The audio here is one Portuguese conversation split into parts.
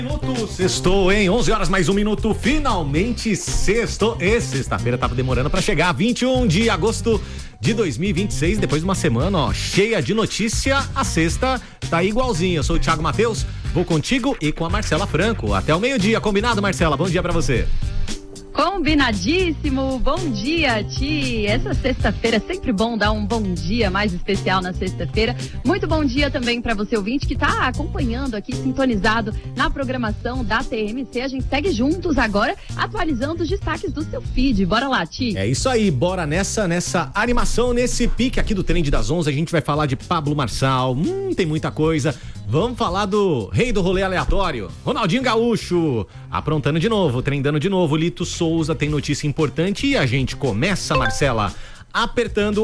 Sextou, hein? 11 horas mais um minuto, finalmente sextou. Sexta-feira tava demorando pra chegar, 21 de agosto de 2026, depois de uma semana, ó, cheia de notícia. A sexta tá igualzinha. Eu sou o Thiago Matheus, vou contigo e com a Marcela Franco até o meio-dia, combinado, Marcela? Bom dia pra você. Combinadíssimo, bom dia, Ti. Essa sexta-feira é sempre bom dar um bom dia mais especial na sexta-feira. Muito bom dia também para você ouvinte que está acompanhando aqui, sintonizado na programação da TMC. A gente segue juntos agora, atualizando os destaques do seu feed. Bora lá, Ti. É isso aí, bora nessa animação, nesse pique aqui do Trend das 11. A gente vai falar de Pablo Marçal, tem muita coisa. Vamos falar do rei do rolê aleatório, Ronaldinho Gaúcho, aprontando de novo, trendando de novo. Lito Souza tem notícia importante e a gente começa, Marcela, apertando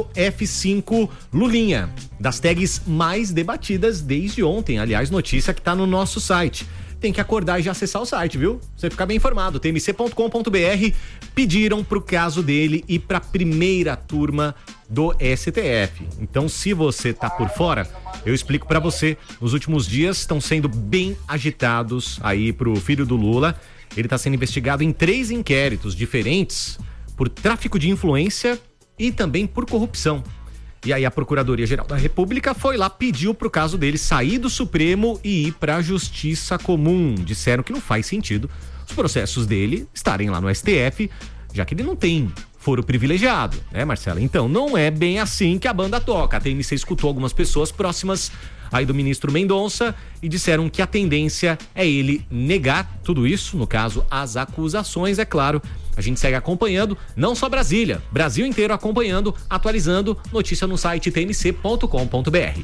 F5 Lulinha, das tags mais debatidas desde ontem. Aliás, notícia que tá no nosso site. Tem que acordar e já acessar o site, viu? Você ficar bem informado. tmc.com.br. Pediram pro caso dele ir pra primeira turma do STF. Então, se você tá por fora, eu explico pra você. Os últimos dias estão sendo bem agitados aí pro filho do Lula. Ele tá sendo investigado em 3 inquéritos diferentes por tráfico de influência e também por corrupção. E aí a Procuradoria-Geral da República foi lá, pediu pro caso dele sair do Supremo e ir pra Justiça Comum. Disseram que não faz sentido os processos dele estarem lá no STF, já que ele não tem foro privilegiado, né, Marcela? Então não é bem assim que a banda toca. A TMC escutou algumas pessoas próximas aí do ministro Mendonça e disseram que a tendência é ele negar tudo isso, no caso, as acusações, é claro. A gente segue acompanhando, não só Brasília, Brasil inteiro acompanhando, atualizando, notícia no site tmc.com.br.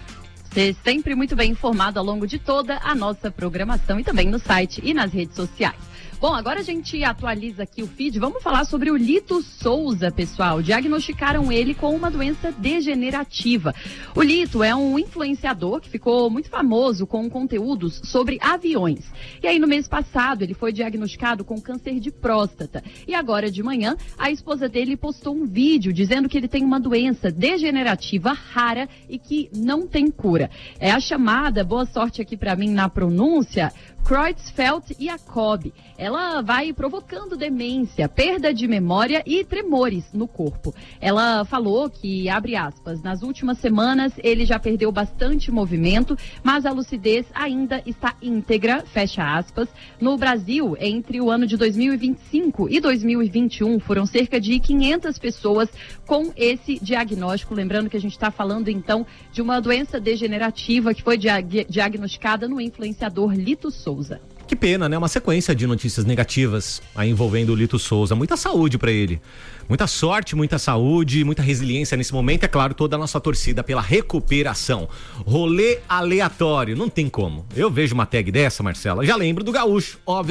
Você sempre muito bem informado ao longo de toda a nossa programação e também no site e nas redes sociais. Bom, agora a gente atualiza aqui o feed. Vamos falar sobre o Lito Souza, pessoal. Diagnosticaram ele com uma doença degenerativa. O Lito é um influenciador que ficou muito famoso com conteúdos sobre aviões. E aí, no mês passado, ele foi diagnosticado com câncer de próstata. E agora, de manhã, a esposa dele postou um vídeo dizendo que ele tem uma doença degenerativa rara e que não tem cura. É a chamada, boa sorte aqui pra mim na pronúncia, Creutzfeldt-Jakob. Ela vai provocando demência, perda de memória e tremores no corpo. Ela falou que, abre aspas, nas últimas semanas ele já perdeu bastante movimento, mas a lucidez ainda está íntegra, fecha aspas. No Brasil, entre o ano de 2025 e 2021, foram cerca de 500 pessoas com esse diagnóstico. Lembrando que a gente está falando, então, de uma doença degenerativa que foi diagnosticada no influenciador Lito Souza. Que pena, né? Uma sequência de notícias negativas aí envolvendo o Lito Souza. Muita saúde pra ele. Muita sorte, muita saúde, muita resiliência nesse momento. É claro, toda a nossa torcida pela recuperação. Rolê aleatório, não tem como. Eu vejo uma tag dessa, Marcela, já lembro do Gaúcho, óbvio.